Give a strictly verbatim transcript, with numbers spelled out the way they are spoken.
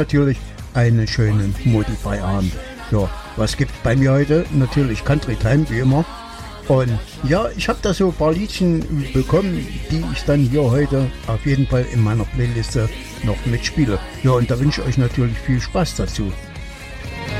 natürlich einen schönen Modify-Abend. Ja, was gibt's bei mir heute? Natürlich Country Time, wie immer. Und ja, ich habe da so ein paar Liedchen bekommen, die ich dann hier heute auf jeden Fall in meiner Playliste noch mitspiele. Ja, und da wünsche ich euch natürlich viel Spaß dazu.